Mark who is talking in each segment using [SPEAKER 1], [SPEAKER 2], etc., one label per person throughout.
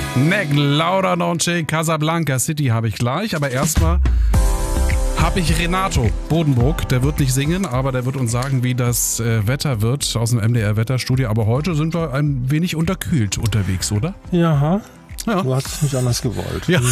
[SPEAKER 1] Neck, Laura Noche, Casablanca City habe ich gleich, aber erstmal habe ich Renato Bodenburg, der wird nicht singen, aber der wird uns sagen, wie das Wetter wird aus dem MDR-Wetterstudio. Aber heute sind wir ein wenig unterkühlt unterwegs, oder?
[SPEAKER 2] Ja.
[SPEAKER 1] Ja.
[SPEAKER 2] Du hast es nicht anders gewollt.
[SPEAKER 1] Ja.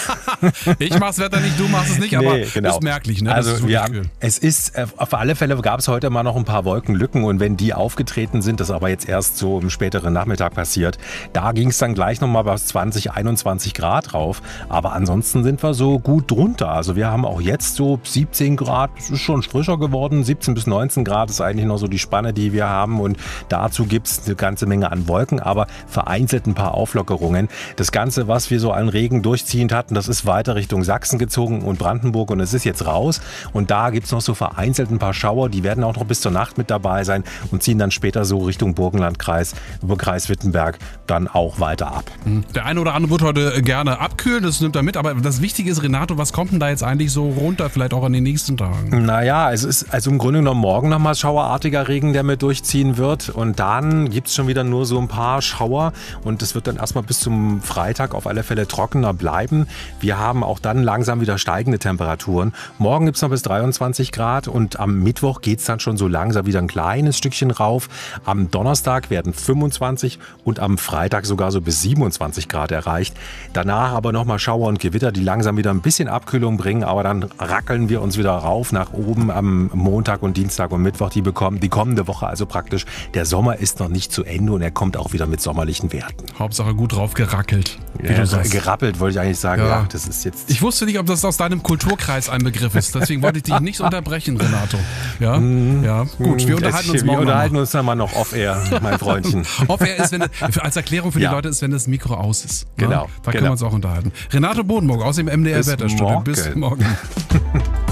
[SPEAKER 1] Ich mach's Wetter nicht, du machst es nicht, aber
[SPEAKER 2] genau.
[SPEAKER 1] ist merklich. Ne?
[SPEAKER 2] Also es ist, auf alle Fälle gab es heute mal noch ein paar Wolkenlücken und wenn die aufgetreten sind, das aber jetzt erst so im späteren Nachmittag passiert, da ging es dann gleich nochmal bis 20, 21 Grad rauf. Aber ansonsten sind wir so gut drunter. Also wir haben auch jetzt so 17 Grad, es ist schon frischer geworden, 17 bis 19 Grad ist eigentlich noch so die Spanne, die wir haben und dazu gibt es eine ganze Menge an Wolken, aber vereinzelt ein paar Auflockerungen. Das Ganze, was wir so an Regen durchziehend hatten, das ist weiter Richtung Sachsen gezogen und Brandenburg und es ist jetzt raus. Und da gibt es noch so vereinzelt ein paar Schauer, die werden auch noch bis zur Nacht mit dabei sein und ziehen dann später so Richtung Burgenlandkreis, über Kreis Wittenberg dann auch weiter ab.
[SPEAKER 1] Der eine oder andere wird heute gerne abkühlen, das nimmt er mit. Aber das Wichtige ist, Renato, was kommt denn da jetzt eigentlich so runter, vielleicht auch in den nächsten Tagen?
[SPEAKER 2] Naja, es ist also im Grunde genommen morgen nochmal schauerartiger Regen, der mit durchziehen wird. Und dann gibt es schon wieder nur so ein paar Schauer und es wird dann erstmal bis zum Freitag auf alle Fälle trockener bleiben. Wir haben auch dann langsam wieder steigende Temperaturen. Morgen gibt es noch bis 23 Grad und am Mittwoch geht es dann schon so langsam wieder ein kleines Stückchen rauf. Am Donnerstag werden 25 und am Freitag sogar so bis 27 Grad erreicht. Danach aber nochmal Schauer und Gewitter, die langsam wieder ein bisschen Abkühlung bringen, aber dann rackeln wir uns wieder rauf nach oben am Montag und Dienstag und Mittwoch. Die kommende Woche also praktisch. Der Sommer ist noch nicht zu Ende und er kommt auch wieder mit sommerlichen Werten.
[SPEAKER 1] Hauptsache gut drauf gerackelt.
[SPEAKER 2] Ja, gerappelt wollte ich eigentlich sagen. Ja, das ist jetzt.
[SPEAKER 1] Ich wusste nicht, ob das aus deinem Kulturkreis ein Begriff ist. Deswegen wollte ich dich nicht unterbrechen, Renato. Ja, ja. Gut, wir unterhalten uns morgen.
[SPEAKER 2] Wir unterhalten uns dann mal noch off-air, mein Freundchen.
[SPEAKER 1] Off-air ist, als Erklärung für die Leute ist, wenn das Mikro aus ist.
[SPEAKER 2] Genau.
[SPEAKER 1] Da können wir uns auch unterhalten. Renato Bodenburg aus dem MDR Wetterstudio. Bis morgen.